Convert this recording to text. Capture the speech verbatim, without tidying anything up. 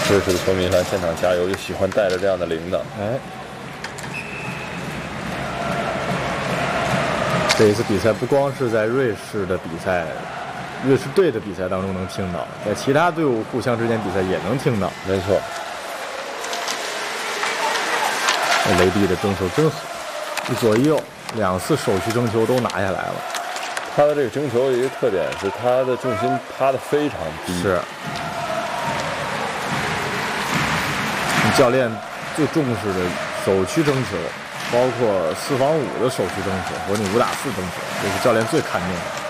支持的球迷来现场加油，就喜欢带着这样的铃铛。 哎，这一次比赛不光是在瑞士的比赛，瑞士队的比赛当中能听到，在其他队伍互相之间比赛也能听到。 没错， 雷迪的争球真好，一左一右两次手续争球都拿下来了。 他的这个争球有一个特点是他的重心趴得非常低。 是。教练最重视的手区争球，包括四防五的手区争球和你五打四争球，这是教练最看重的。